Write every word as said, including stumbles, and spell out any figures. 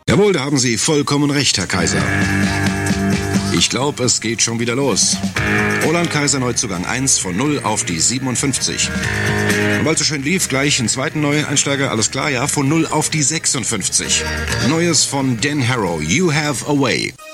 Jawohl, da haben Sie vollkommen recht, Herr Kaiser. Ich glaube, es geht schon wieder los. Roland Kaiser Neuzugang eins von null auf die siebenundfünfzig. Und weil es so schön lief, gleich einen zweiten Neueinsteiger, alles klar, ja, von null auf die sechsundfünfzig. Neues von Dan Harrow, You Have a Way.